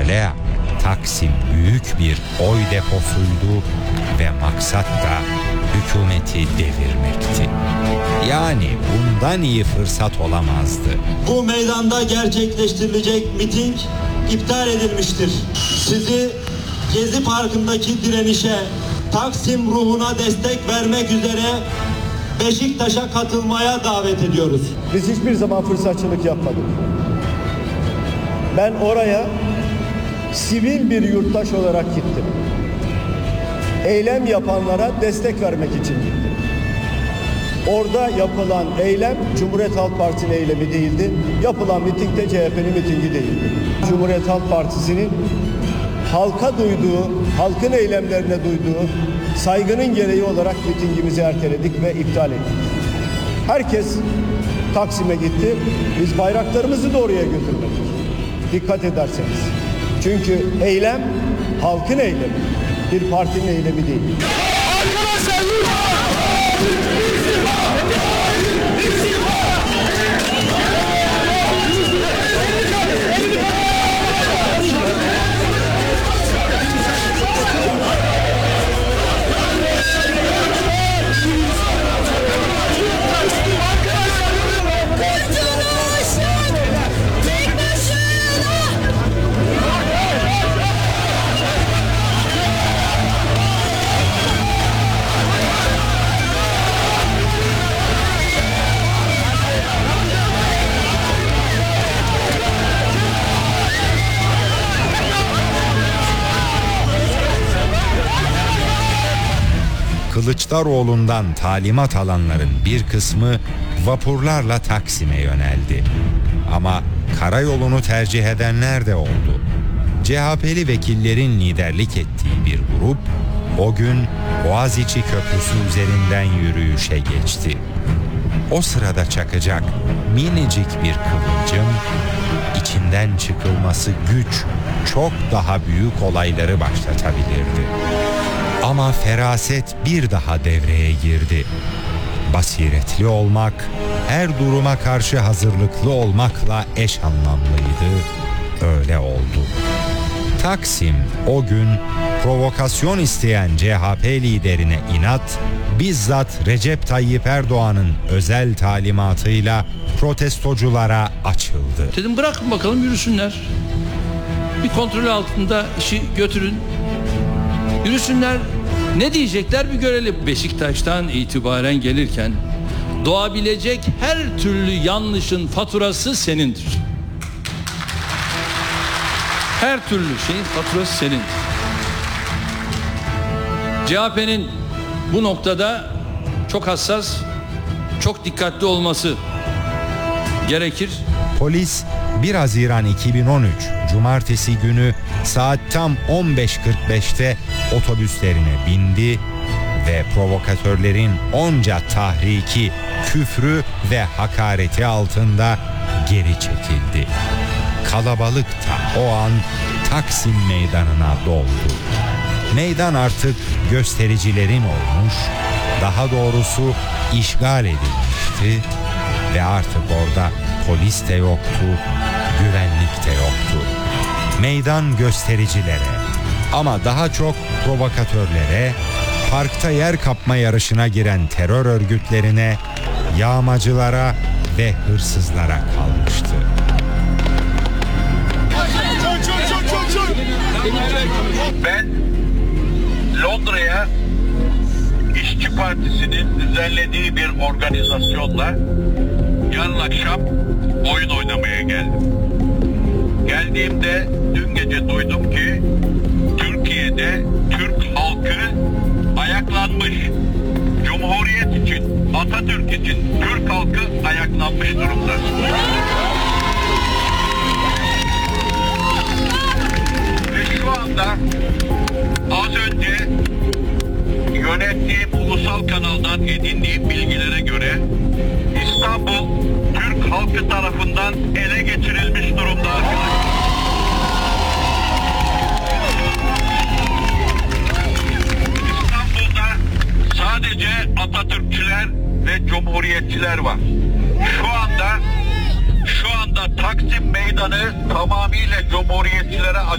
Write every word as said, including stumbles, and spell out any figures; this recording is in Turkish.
Öyle ya, Taksim büyük bir oy deposuydu ve maksat da hükümeti devirmekti. Yani bundan iyi fırsat olamazdı. Bu meydanda gerçekleştirilecek miting iptal edilmiştir. Sizi Gezi Parkı'ndaki direnişe, Taksim ruhuna destek vermek üzere Beşiktaş'a katılmaya davet ediyoruz. Biz hiçbir zaman fırsatçılık yapmadık. Ben oraya sivil bir yurttaş olarak gittim. Eylem yapanlara destek vermek için gittim. Orada yapılan eylem Cumhuriyet Halk Partisi'nin eylemi değildi. Yapılan miting de C H P'nin mitingi değildi. Cumhuriyet Halk Partisi'nin halka duyduğu, halkın eylemlerine duyduğu saygının gereği olarak mitingimizi erteledik ve iptal ettik. Herkes Taksim'e gitti. Biz bayraklarımızı da oraya götürmedik. Dikkat ederseniz. Çünkü eylem halkın eylemi. Bir partinin eylemi değil. Arkadaşlar Kılıçdaroğlu'ndan talimat alanların bir kısmı vapurlarla Taksim'e yöneldi. Ama karayolunu tercih edenler de oldu. C H P'li vekillerin liderlik ettiği bir grup o gün Boğaziçi Köprüsü üzerinden yürüyüşe geçti. O sırada çakacak minicik bir kıvılcım, içinden çıkılması güç, çok daha büyük olayları başlatabilirdi. Ama feraset bir daha devreye girdi. Basiretli olmak, her duruma karşı hazırlıklı olmakla eş anlamlıydı. Öyle oldu. Taksim o gün provokasyon isteyen C H P liderine inat, bizzat Recep Tayyip Erdoğan'ın özel talimatıyla protestoculara açıldı. Dedim bırakın bakalım yürüsünler. Bir kontrol altında işi götürün. Yürüsünler, ne diyecekler bir görelim. Beşiktaş'tan itibaren gelirken doğabilecek her türlü yanlışın faturası senindir. Her türlü şeyin faturası senindir. C H P'nin bu noktada çok hassas, çok dikkatli olması gerekir. Polis bir Haziran iki bin on üç Cumartesi günü saat tam on beş kırk beşte otobüslerine bindi ve provokatörlerin onca tahriki, küfrü ve hakareti altında geri çekildi. Kalabalık da o an Taksim Meydanı'na doldu. Meydan artık göstericilerin olmuş, daha doğrusu işgal edilmişti ve artık orada polis de yoktu, güvenlik de yoktu. Meydan göstericilere ama daha çok provokatörlere, parkta yer kapma yarışına giren terör örgütlerine, yağmacılara ve hırsızlara kalmıştı. Ben Londra'ya İşçi Partisi'nin düzenlediği bir organizasyonla yarın akşam oyun oynamaya geldim. Geldiğimde dün gece duydum ki Türkiye'de Türk halkı ayaklanmış. Cumhuriyet için, Atatürk için Türk halkı ayaklanmış durumda. Ve şu anda az önce yönettiğim ulusal kanaldan edindiğim bilgilere göre İstanbul Türk halkı tarafından ele geçirilmiş durumda arkadaşlar. İstanbul'da sadece Atatürkçüler ve Cumhuriyetçiler var. Şu anda şu anda Taksim Meydanı tamamıyla Cumhuriyetçilere